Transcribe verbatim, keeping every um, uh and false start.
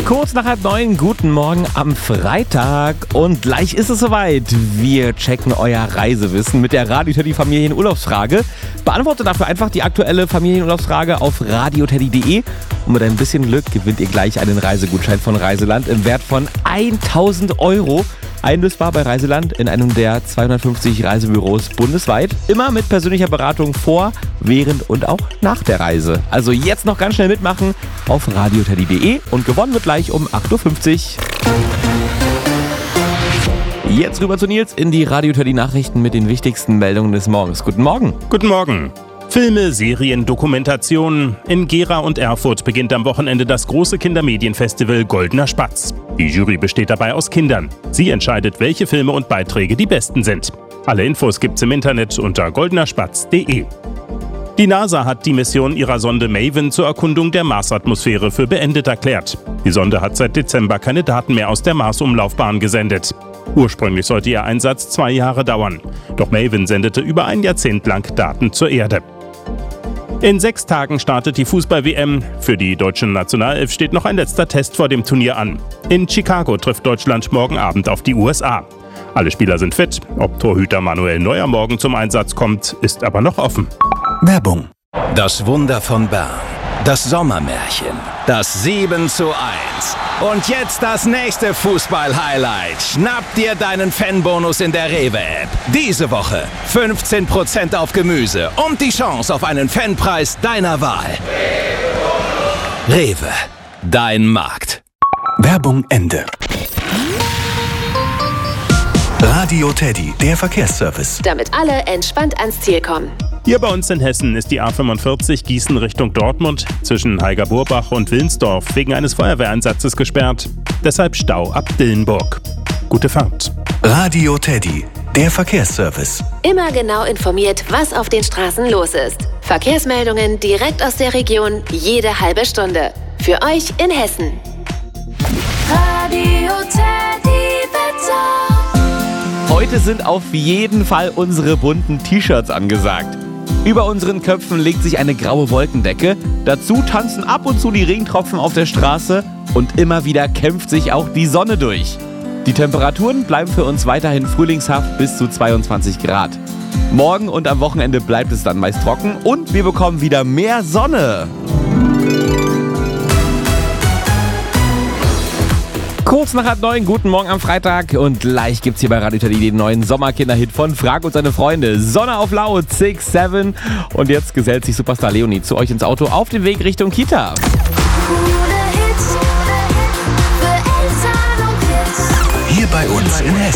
Kurz nach halb neun, guten Morgen am Freitag und gleich ist es soweit. Wir checken euer Reisewissen mit der Radio Teddy Familienurlaubsfrage. Beantwortet dafür einfach die aktuelle Familienurlaubsfrage auf radio teddy punkt de und mit ein bisschen Glück gewinnt ihr gleich einen Reisegutschein von Reiseland im Wert von tausend Euro. Einlösbar bei Reiseland in einem der zweihundertfünfzig Reisebüros bundesweit. Immer mit persönlicher Beratung vor, während und auch nach der Reise. Also jetzt noch ganz schnell mitmachen auf radio teddy punkt de und gewonnen wird gleich um acht Uhr fünfzig. Jetzt rüber zu Nils in die Radio Teddy Nachrichten mit den wichtigsten Meldungen des Morgens. Guten Morgen. Guten Morgen. Filme, Serien, Dokumentationen. In Gera und Erfurt beginnt am Wochenende das große Kindermedienfestival Goldener Spatz. Die Jury besteht dabei aus Kindern. Sie entscheidet, welche Filme und Beiträge die besten sind. Alle Infos gibt's im Internet unter goldener spatz punkt de. Die NASA hat die Mission ihrer Sonde Maven zur Erkundung der Marsatmosphäre für beendet erklärt. Die Sonde hat seit Dezember keine Daten mehr aus der Mars-Umlaufbahn gesendet. Ursprünglich sollte ihr Einsatz zwei Jahre dauern. Doch Maven sendete über ein Jahrzehnt lang Daten zur Erde. In sechs Tagen startet die Fußball-W M. Für die deutsche Nationalelf steht noch ein letzter Test vor dem Turnier an. In Chicago trifft Deutschland morgen Abend auf die U S A. Alle Spieler sind fit. Ob Torhüter Manuel Neuer morgen zum Einsatz kommt, ist aber noch offen. Werbung. Das Wunder von Bern. Das Sommermärchen. Das sieben zu eins. Und jetzt das nächste Fußball-Highlight. Schnapp dir deinen Fanbonus in der Rewe-App. Diese Woche fünfzehn Prozent auf Gemüse und die Chance auf einen Fanpreis deiner Wahl. Rewe. Dein Markt. Werbung Ende. Radio Teddy, der Verkehrsservice. Damit alle entspannt ans Ziel kommen. Hier bei uns in Hessen ist die A fünfundvierzig Gießen Richtung Dortmund zwischen Heiger-Burbach und Wilnsdorf wegen eines Feuerwehreinsatzes gesperrt. Deshalb Stau ab Dillenburg. Gute Fahrt. Radio Teddy, der Verkehrsservice. Immer genau informiert, was auf den Straßen los ist. Verkehrsmeldungen direkt aus der Region, jede halbe Stunde. Für euch in Hessen. Radio Teddy Wetter. Heute sind auf jeden Fall unsere bunten T-Shirts angesagt. Über unseren Köpfen legt sich eine graue Wolkendecke. Dazu tanzen ab und zu die Regentropfen auf der Straße und immer wieder kämpft sich auch die Sonne durch. Die Temperaturen bleiben für uns weiterhin frühlingshaft bis zu zweiundzwanzig Grad. Morgen und am Wochenende bleibt es dann meist trocken und wir bekommen wieder mehr Sonne. Kurz nach halb neun, guten Morgen am Freitag und gleich gibt's hier bei Radio Teddy den neuen Sommerkinderhit von Frag und seine Freunde. Sonne auf laut, six seven und jetzt gesellt sich Superstar Leonie zu euch ins Auto auf dem Weg Richtung Kita. Hier bei uns in Hessen.